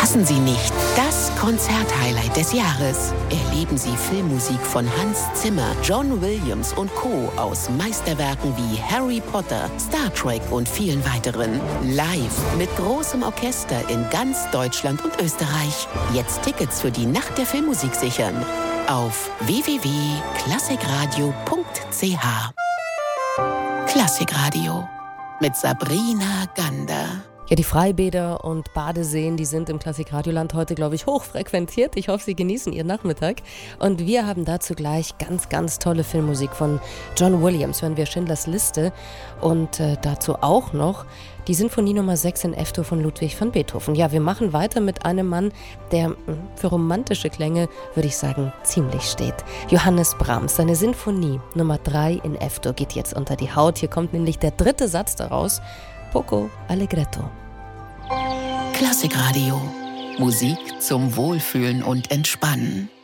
Verpassen Sie nicht das Konzerthighlight des Jahres. Erleben Sie Filmmusik von Hans Zimmer, John Williams und Co. aus Meisterwerken wie Harry Potter, Star Trek und vielen weiteren. Live mit großem Orchester in ganz Deutschland und Österreich. Jetzt Tickets für die Nacht der Filmmusik sichern. Auf www.klassikradio.ch. Klassikradio mit Sabrina Gander. Ja, die Freibäder und Badeseen, die sind im Klassikradioland heute, glaube ich, hochfrequentiert. Ich hoffe, Sie genießen Ihren Nachmittag. Und wir haben dazu gleich ganz, ganz tolle Filmmusik von John Williams. Hören wir Schindlers Liste und dazu auch noch die Sinfonie Nummer 6 in F-Dur von Ludwig van Beethoven. Ja, wir machen weiter mit einem Mann, der für romantische Klänge, würde ich sagen, ziemlich steht. Johannes Brahms, seine Sinfonie Nummer 3 in F-Dur geht jetzt unter die Haut. Hier kommt nämlich der dritte Satz daraus. Poco Allegretto. Klassikradio. Musik zum Wohlfühlen und Entspannen.